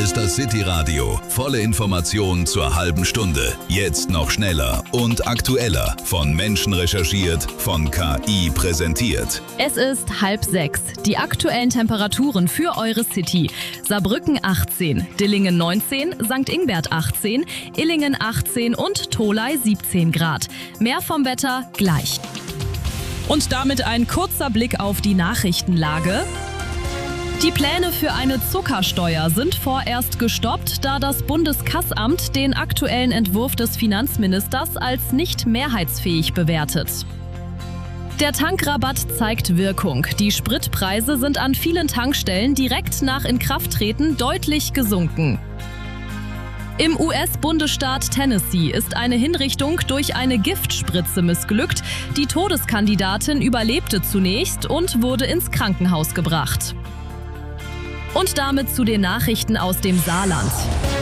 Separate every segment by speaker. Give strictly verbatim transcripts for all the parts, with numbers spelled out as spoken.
Speaker 1: ist das City Radio. Volle Informationen zur halben Stunde. Jetzt noch schneller und aktueller. Von Menschen recherchiert, von K I präsentiert.
Speaker 2: Es ist halb sechs. Die aktuellen Temperaturen für eure City. Saarbrücken achtzehn, Dillingen neunzehn, Sankt Ingbert achtzehn, Illingen achtzehn und Tholey siebzehn Grad. Mehr vom Wetter gleich. Und damit ein kurzer Blick auf die Nachrichtenlage. Die Pläne für eine Zuckersteuer sind vorerst gestoppt, da das Bundeskassamt den aktuellen Entwurf des Finanzministers als nicht mehrheitsfähig bewertet. Der Tankrabatt zeigt Wirkung. Die Spritpreise sind an vielen Tankstellen direkt nach Inkrafttreten deutlich gesunken. Im U S-Bundesstaat Tennessee ist eine Hinrichtung durch eine Giftspritze missglückt. Die Todeskandidatin überlebte zunächst und wurde ins Krankenhaus gebracht. Und damit zu den Nachrichten aus dem Saarland.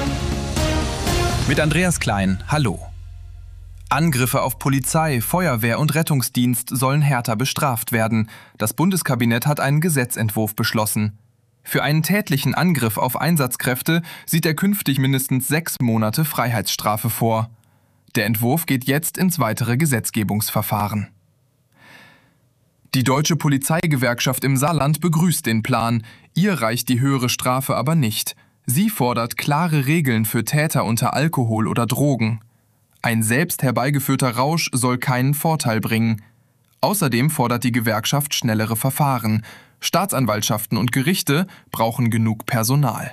Speaker 3: Mit Andreas Klein, hallo. Angriffe auf Polizei, Feuerwehr und Rettungsdienst sollen härter bestraft werden. Das Bundeskabinett hat einen Gesetzentwurf beschlossen. Für einen tätlichen Angriff auf Einsatzkräfte sieht er künftig mindestens sechs Monate Freiheitsstrafe vor. Der Entwurf geht jetzt ins weitere Gesetzgebungsverfahren. Die Deutsche Polizeigewerkschaft im Saarland begrüßt den Plan. Ihr reicht die höhere Strafe aber nicht. Sie fordert klare Regeln für Täter unter Alkohol oder Drogen. Ein selbst herbeigeführter Rausch soll keinen Vorteil bringen. Außerdem fordert die Gewerkschaft schnellere Verfahren. Staatsanwaltschaften und Gerichte brauchen genug Personal.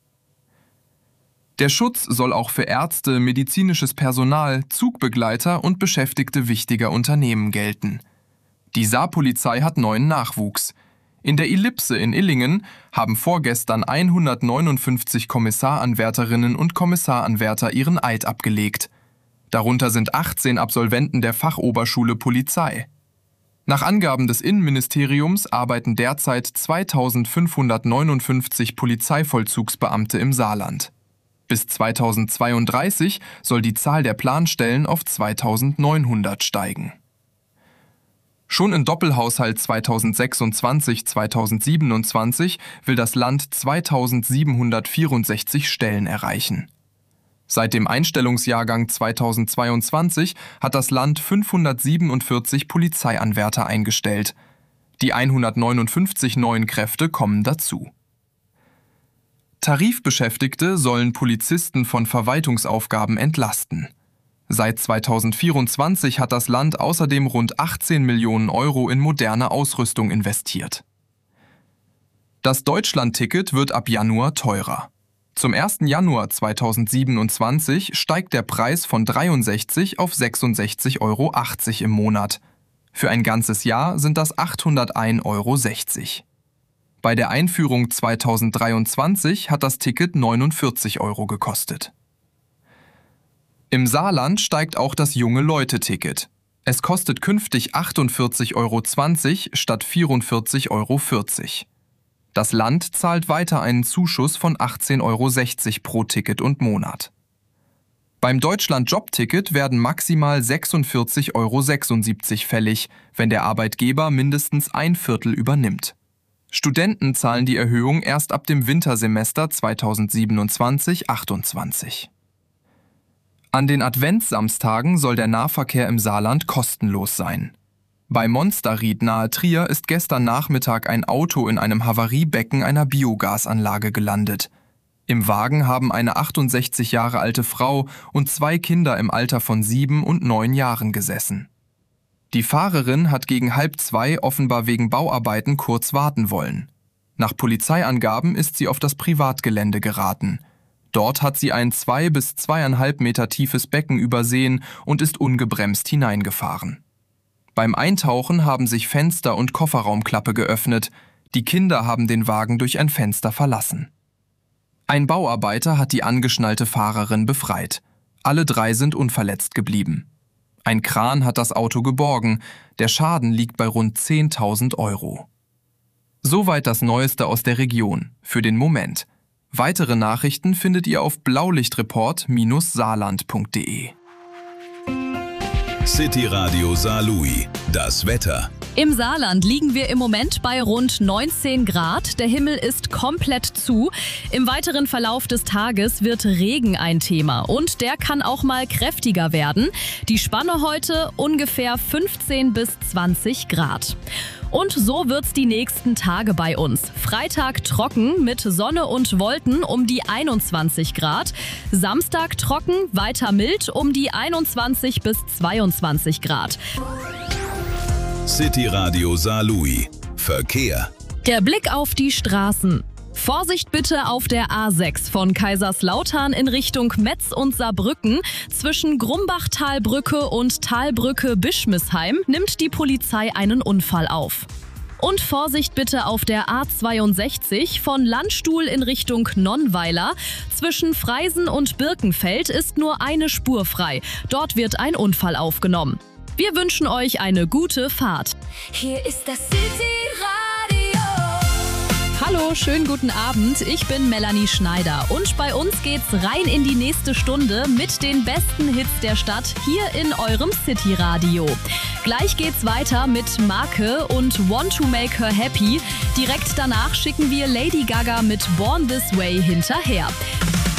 Speaker 3: Der Schutz soll auch für Ärzte, medizinisches Personal, Zugbegleiter und Beschäftigte wichtiger Unternehmen gelten. Die Saarpolizei hat neuen Nachwuchs. In der Ellipse in Illingen haben vorgestern hundertneunundfünfzig Kommissaranwärterinnen und Kommissaranwärter ihren Eid abgelegt. Darunter sind achtzehn Absolventen der Fachoberschule Polizei. Nach Angaben des Innenministeriums arbeiten derzeit zweitausendfünfhundertneunundfünfzig Polizeivollzugsbeamte im Saarland. Bis zweitausendzweiunddreißig soll die Zahl der Planstellen auf zweitausendneunhundert steigen. Schon im Doppelhaushalt zweitausendsechsundzwanzig zweitausendsiebenundzwanzig will das Land zweitausendsiebenhundertvierundsechzig Stellen erreichen. Seit dem Einstellungsjahrgang zweitausendzweiundzwanzig hat das Land fünfhundertsiebenundvierzig Polizeianwärter eingestellt. Die hundertneunundfünfzig neuen Kräfte kommen dazu. Tarifbeschäftigte sollen Polizisten von Verwaltungsaufgaben entlasten. Seit zweitausendvierundzwanzig hat das Land außerdem rund achtzehn Millionen Euro in moderne Ausrüstung investiert. Das Deutschland-Ticket wird ab Januar teurer. Zum ersten Januar zweitausendsiebenundzwanzig steigt der Preis von dreiundsechzig auf sechsundsechzig Euro achtzig im Monat. Für ein ganzes Jahr sind das achthundertein Euro sechzig. Bei der Einführung zweitausenddreiundzwanzig hat das Ticket neunundvierzig Euro gekostet. Im Saarland steigt auch das Junge-Leute-Ticket. Es kostet künftig achtundvierzig Euro zwanzig statt vierundvierzig Euro vierzig. Das Land zahlt weiter einen Zuschuss von achtzehn Euro sechzig pro Ticket und Monat. Beim Deutschland-Job-Ticket werden maximal sechsundvierzig Euro sechsundsiebzig fällig, wenn der Arbeitgeber mindestens ein Viertel übernimmt. Studenten zahlen die Erhöhung erst ab dem Wintersemester zweitausendsiebenundzwanzig achtundzwanzig. An den Adventssamstagen soll der Nahverkehr im Saarland kostenlos sein. Bei Monsterried nahe Trier ist gestern Nachmittag ein Auto in einem Havariebecken einer Biogasanlage gelandet. Im Wagen haben eine achtundsechzig Jahre alte Frau und zwei Kinder im Alter von sieben und neun Jahren gesessen. Die Fahrerin hat gegen halb zwei offenbar wegen Bauarbeiten kurz warten wollen. Nach Polizeiangaben ist sie auf das Privatgelände geraten. Dort hat sie ein zwei bis zweieinhalb Meter tiefes Becken übersehen und ist ungebremst hineingefahren. Beim Eintauchen haben sich Fenster und Kofferraumklappe geöffnet. Die Kinder haben den Wagen durch ein Fenster verlassen. Ein Bauarbeiter hat die angeschnallte Fahrerin befreit. Alle drei sind unverletzt geblieben. Ein Kran hat das Auto geborgen. Der Schaden liegt bei rund zehntausend Euro. Soweit das Neueste aus der Region, für den Moment. Weitere Nachrichten findet ihr auf blaulichtreport Bindestrich saarland punkt de.
Speaker 1: City Radio Saarlouis, Das Wetter.
Speaker 2: Im Saarland liegen wir im Moment bei rund neunzehn Grad. Der Himmel ist komplett zu. Im weiteren Verlauf des Tages wird Regen ein Thema und der kann auch mal kräftiger werden. Die Spanne heute ungefähr fünfzehn bis zwanzig Grad. Und so wird's die nächsten Tage bei uns. Freitag trocken mit Sonne und Wolken um die einundzwanzig Grad. Samstag trocken, weiter mild um die einundzwanzig bis zweiundzwanzig Grad.
Speaker 1: City Radio Saarlouis. Verkehr.
Speaker 2: Der Blick auf die Straßen. Vorsicht bitte auf der A sechs von Kaiserslautern in Richtung Metz und Saarbrücken. Zwischen Grumbachtalbrücke und Talbrücke-Bischmisheim nimmt die Polizei einen Unfall auf. Und Vorsicht bitte auf der A zweiundsechzig von Landstuhl in Richtung Nonnweiler. Zwischen Freisen und Birkenfeld ist nur eine Spur frei. Dort wird ein Unfall aufgenommen. Wir wünschen euch eine gute Fahrt.
Speaker 4: Hier ist das City Radio.
Speaker 2: Hallo, schönen guten Abend. Ich bin Melanie Schneider und bei uns geht's rein in die nächste Stunde mit den besten Hits der Stadt hier in eurem City Radio. Gleich geht's weiter mit Marke und Want to Make Her Happy. Direkt danach schicken wir Lady Gaga mit Born This Way hinterher.